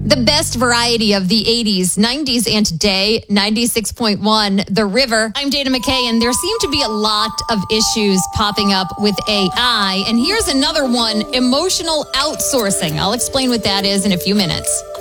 The best variety of the 80s, 90s, and today, 96.1, The River. I'm Dana McKay, and there seem to be a lot of issues popping up with AI. And here's another one, emotional outsourcing. I'll explain what that is in a few minutes.